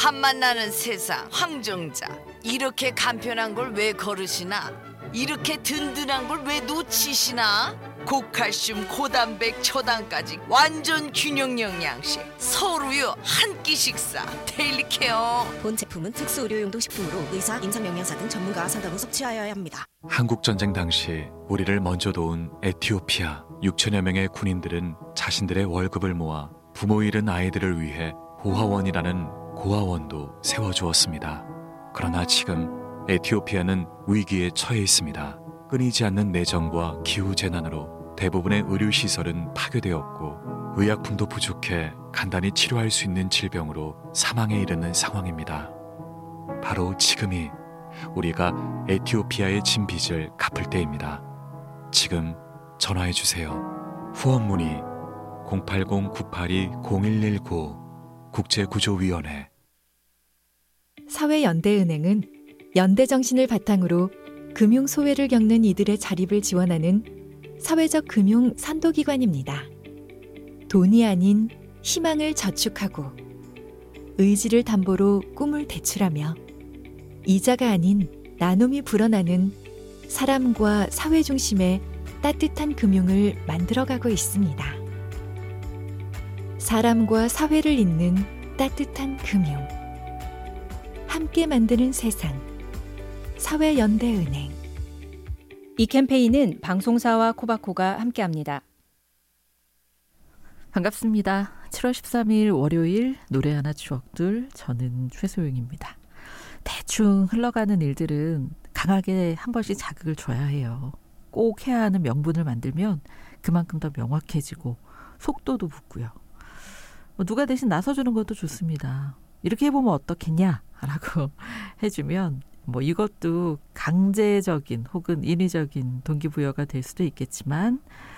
밥만 나는 세상 황정자. 이렇게 간편한 걸 왜 거르시나? 이렇게 든든한 걸 왜 놓치시나? 고칼슘 고단백 초당까지 완전 균형 영양식 서울우유 한 끼 식사 데일리 케어. 본 제품은 특수 의료용도 식품으로 의사, 임상영양사 등 전문가와 상담 후 섭취하여야 합니다. 한국전쟁 당시 우리를 먼저 도운 에티오피아 6천여 명의 군인들은 자신들의 월급을 모아 부모 잃은 아이들을 위해 고아원이라는 고아원도 세워주었습니다. 그러나 지금 에티오피아는 위기에 처해 있습니다. 끊이지 않는 내정과 기후재난으로 대부분의 의료시설은 파괴되었고 의약품도 부족해 간단히 치료할 수 있는 질병으로 사망에 이르는 상황입니다. 바로 지금이 우리가 에티오피아의 진 빚을 갚을 때입니다. 지금 전화해주세요. 후원 문의 080-982-0119 국제구조위원회. 사회연대은행은 연대정신을 바탕으로 금융 소외를 겪는 이들의 자립을 지원하는 사회적 금융 선도기관입니다. 돈이 아닌 희망을 저축하고 의지를 담보로 꿈을 대출하며 이자가 아닌 나눔이 불어나는 사람과 사회 중심의 따뜻한 금융을 만들어가고 있습니다. 사람과 사회를 잇는 따뜻한 금융. 함께 만드는 세상. 사회연대은행. 이 캠페인은 방송사와 코바코가 함께합니다. 반갑습니다. 7월 13일 월요일 노래 하나 추억들, 저는 최소영입니다. 대충 흘러가는 일들은 강하게 한 번씩 자극을 줘야 해요. 꼭 해야 하는 명분을 만들면 그만큼 더 명확해지고 속도도 붙고요. 누가 대신 나서주는 것도 좋습니다. 이렇게 해보면 어떻겠냐라고 해주면 이것도 강제적인 혹은 인위적인 동기부여가 될 수도 있겠지만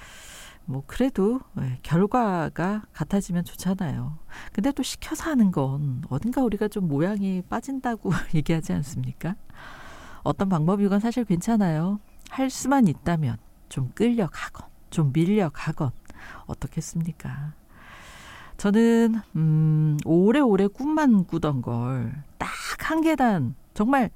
그래도 결과가 같아지면 좋잖아요. 근데 또 시켜서 하는 건 어딘가 우리가 좀 모양이 빠진다고 얘기하지 않습니까? 어떤 방법이건 사실 괜찮아요. 할 수만 있다면 좀 끌려가건 좀 밀려가건 어떻겠습니까? 저는 오래오래 꿈만 꾸던 걸 딱 한 계단 정말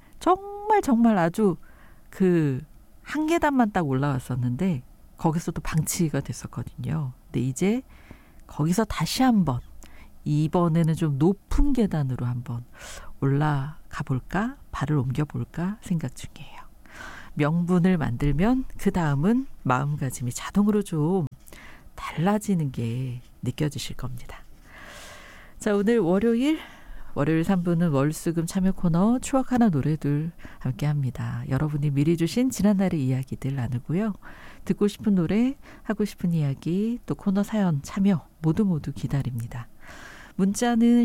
아주 그 한 계단만 딱 올라왔었는데 거기서도 방치가 됐었거든요. 근데 이제 거기서 다시 한번 이번에는 좀 높은 계단으로 한번 올라가 볼까? 발을 옮겨볼까? 생각 중이에요. 명분을 만들면 그 다음은 마음가짐이 자동으로 좀 달라지는 게 느껴지실 겁니다. 자, 오늘 월요일 3부는 월수금 참여 코너 추억 하나 노래들 함께합니다. 여러분이 미리 주신 지난날의 이야기들 나누고요. 듣고 싶은 노래, 하고 싶은 이야기, 또 코너 사연 참여 모두 기다립니다. 문자는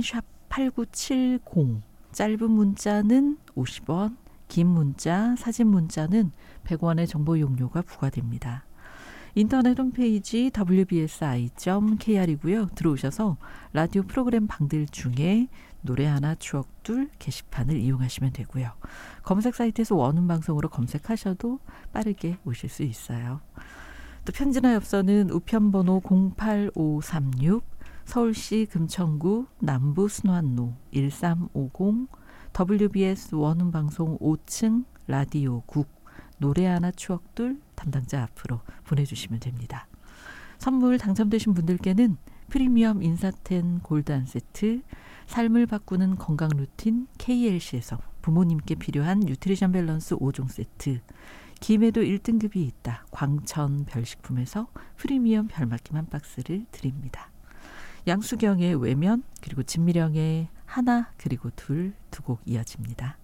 샵8970, 짧은 문자는 50원, 긴 문자, 사진 문자는 100원의 정보 용료가 부과됩니다. 인터넷 홈페이지 wbsi.kr이고요. 들어오셔서 라디오 프로그램 방들 중에 노래 하나 추억둘 게시판을 이용하시면 되고요. 검색 사이트에서 원음 방송으로 검색하셔도 빠르게 오실 수 있어요. 또 편지나 엽서는 우편번호 08536 서울시 금천구 남부 순환로 1350 WBS 원음 방송 5층 라디오국 노래 하나 추억둘 담당자 앞으로 보내주시면 됩니다. 선물 당첨되신 분들께는 프리미엄 인사텐 골드 한 세트, 삶을 바꾸는 건강 루틴 KLC에서 부모님께 필요한 뉴트리션 밸런스 5종 세트, 김에도 1등급이 있다 광천 별식품에서 프리미엄 별맛김 한 박스를 드립니다. 양수경의 외면, 그리고 진미령의 하나 그리고 둘 두 곡 이어집니다.